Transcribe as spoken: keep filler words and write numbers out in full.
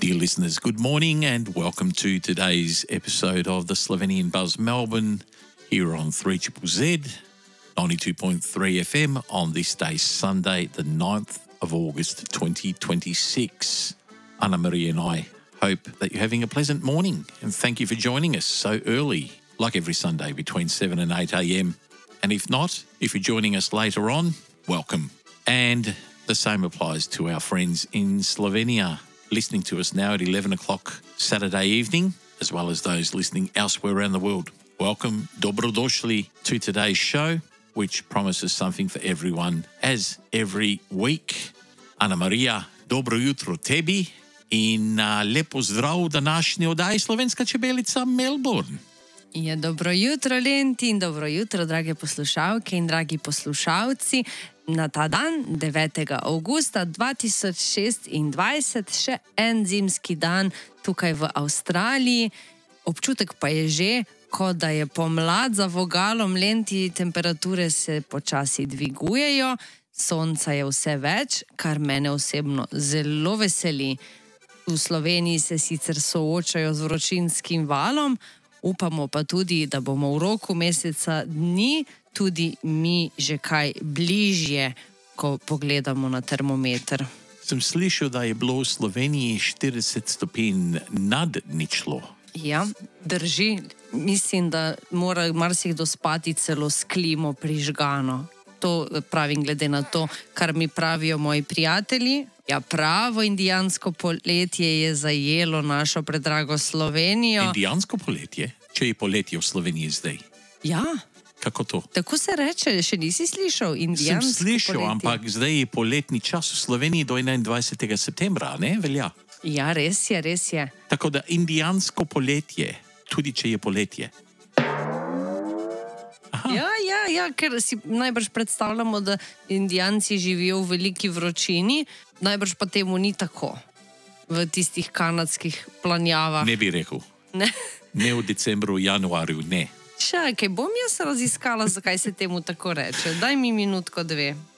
Dear listeners, good morning and welcome to today's episode of the Slovenian Buzz Melbourne here on three Z Z Z, ninety-two point three F M on this day, Sunday, the ninth of August, twenty twenty-six. Anna Maria and I hope that you're having a pleasant morning and thank you for joining us so early, like every Sunday between seven and eight a.m. And if not, if you're joining us later on, welcome. And the same applies to our friends in Slovenia, listening to us now at eleven o'clock Saturday evening, as well as those listening elsewhere around the world. Welcome, dobrodošli to today's show, which promises something for everyone, as every week. Ana Maria, dobro jutro tebi in uh, lepo zdrav v današnji oddaji Slovenska čebelica Melbourne. Ja, dobro jutro, Lenti, in dobro jutro, drage poslušalke in dragi poslušalci. Na ta dan, devetega avgusta dva tisoč šestindvajset, še en zimski dan tukaj v Avstraliji. Občutek pa je že, kot da je pomlad za vogalom, Lenti, temperature se počasi dvigujejo, sonca je vse več, kar mene osebno zelo veseli. V Sloveniji se sicer soočajo z vročinskim valom, upamo pa tudi, da bomo v roku meseca dni tudi mi že kaj bližje, ko pogledamo na termometer. Sem slišal, da je bilo v Sloveniji štirideset stopinj nad ničlo. Ja, drži. Mislim, da mora marsikdo spati celo s klimo prižgano. To pravim glede na to, kar mi pravijo moji prijatelji. Ja, pravo indijansko poletje je zajelo našo predrago Slovenijo. Indijansko poletje? Če je poletje v Sloveniji zdaj? Ja. Kako to? Tako se reče, še nisi slišal indijansko Sem slišal, poletje. ampak zdaj je poletni čas v Sloveniji do enaindvajsetega septembra, ne? Velja. Ja, res je, res je. Tako da indijansko poletje, tudi če je poletje. Aha. Ja, ja, ja, ker si najbrž predstavljamo, da Indijanci živijo v veliki vročini, najbrž pa temu ni tako v tistih kanadskih planjavah. Ne bi rekel. Ne. Ne v decembru, januarju, ne. Čakaj, bom jaz raziskala, zakaj se temu tako reče. Daj mi minutko, dve.